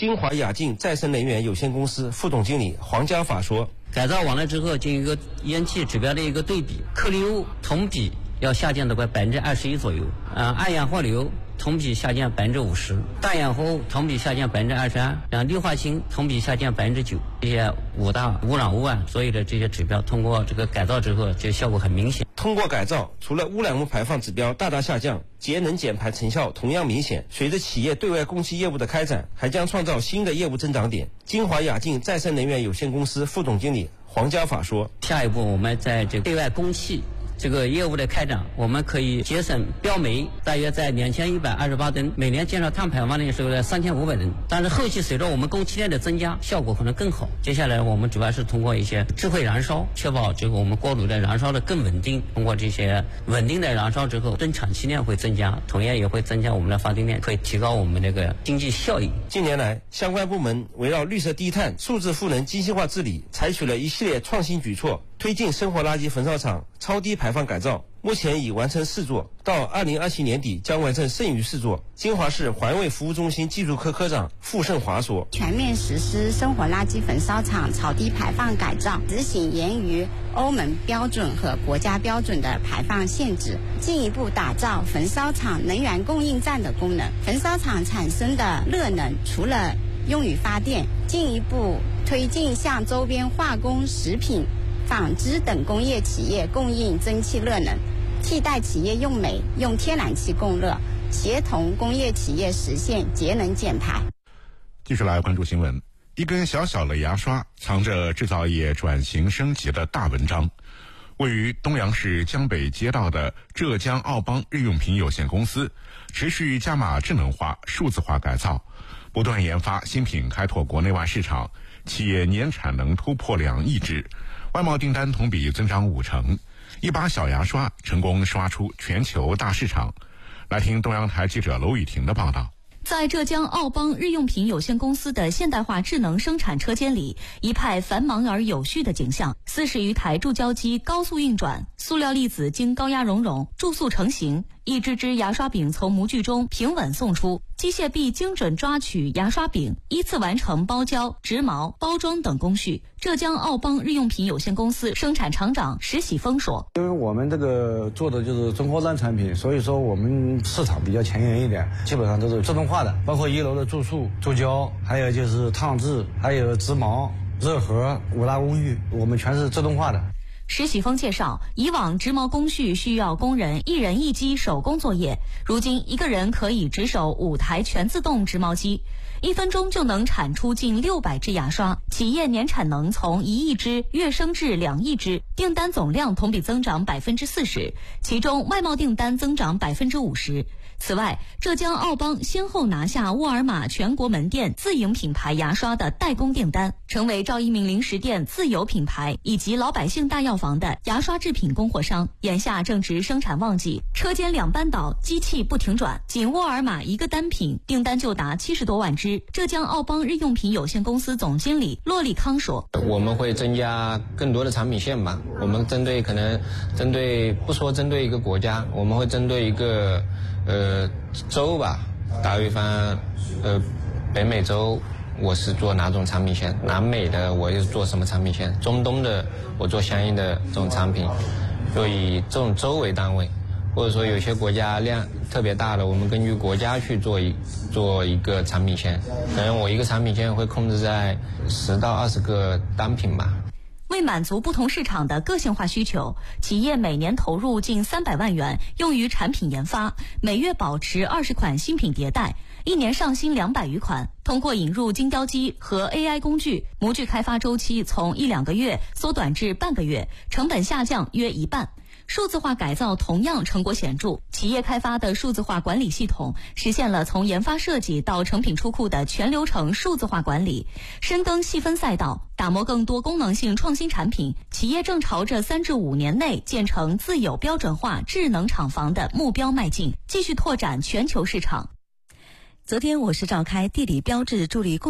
金华雅净再生能源有限公司副总经理黄家法说， 改造完了之后，经一个烟气指标的一个对比，颗粒物同比要下降的快21%左右，二氧化硫同比下降50%，氮氧化物同比下降22%，氯化氢同比下降9%，这些5大污染物所有的这些指标通过这个改造之后，这效果很明显。 通过改造，除了污染物排放指标大大下降，节能减排成效同样明显。随着企业对外供气业务的开展，还将创造新的业务增长点。金华雅净再生能源有限公司副总经理黄家法说， 下一步我们在这个对外供气这个业务的开展，我们可以节省标煤大约在2128吨，每年减少碳排放量是3500吨。但是后期随着我们供气量的增加，效果可能更好。接下来我们主要是通过一些智慧燃烧，确保这个我们锅炉的燃烧的更稳定。通过这些稳定的燃烧之后，增产气量会增加，同样也会增加我们的发电量，可以提高我们这个经济效益。 近年来，相关部门围绕绿色低碳、数字赋能精细化治理，采取了一系列创新举措，推进生活垃圾焚烧厂超低排放改造，目前已完成4座，到2027年底将完成剩余4座。金华市环卫服务中心技术科科长傅胜华说， 全面实施生活垃圾焚烧厂超低排放改造，执行严于欧盟标准和国家标准的排放限制，进一步打造焚烧厂能源供应站的功能。焚烧厂产生的热能除了用于发电，进一步推进向周边化工、食品、纺织等工业企业供应蒸汽热能，替代企业用煤、用天然气供热，协同工业企业实现节能减排。 继续来关注新闻。一根小小的牙刷藏着制造业转型升级的大文章。位于东阳市江北街道的浙江奥邦日用品有限公司持续加码智能化、数字化改造，不断研发新品，开拓国内外市场，企业年产能突破2亿只，外贸订单同比增长50%，一把小牙刷成功刷出全球大市场。来听东阳台记者娄雨婷的报道。 在浙江奥邦日用品有限公司的现代化智能生产车间里，一派繁忙而有序的景象。40余台注胶机高速运转，塑料粒子经高压熔融，注塑成型，一只只牙刷柄从模具中平稳送出，机械臂精准抓取牙刷柄，依次完成包胶、植毛、包装等工序。浙江奥邦日用品有限公司生产厂长石喜峰说， 因为我们这个做的就是中高端产品，所以说我们市场比较前沿一点，基本上都是自动化的，包括1楼的注塑、注胶，还有就是烫制，还有植毛、热合5大工序，我们全是自动化的。 石喜峰介绍，以往植毛工序需要工人一人一机手工作业，如今一个人可以只手5台全自动植毛机，1分钟就能产出近600支牙刷，企业年产能从1亿支跃升至2亿支，订单总量同比增长40%，其中外贸订单增长50%。此外，浙江奥邦先后拿下沃尔玛全国门店自营品牌牙刷的代工订单，成为赵一鸣零食店自有品牌以及老百姓大药房的牙刷制品供货商。眼下正值生产旺季，车间2班倒，机器不停转，仅沃尔玛一个单品订单就达70多万只。浙江奥邦日用品有限公司总经理骆立康说， 我们会增加更多的产品线吧，我们不说针对一个国家，我们会针对一个州吧，打比方北美洲我是做哪种产品线，南美的我又是做什么产品线，中东的我做相应的这种产品，就以这种州为单位，或者说有些国家量特别大的，我们根据国家去做一个产品线，可能我一个产品线会控制在10到20个单品吧。 为满足不同市场的个性化需求，企业每年投入近300万元用于产品研发，每月保持20款新品迭代，一年上新200余款。通过引入精雕机和 AI 工具，模具开发周期从1-2个月缩短至半个月，成本下降约1半。数字化改造同样成果显著，企业开发的数字化管理系统实现了从研发设计到成品出库的全流程数字化管理，深耕细分赛道，打磨更多功能性创新产品。企业正朝着3至5年内建成自有标准化智能厂房的目标迈进，继续拓展全球市场。 昨天我市召开地理标志助力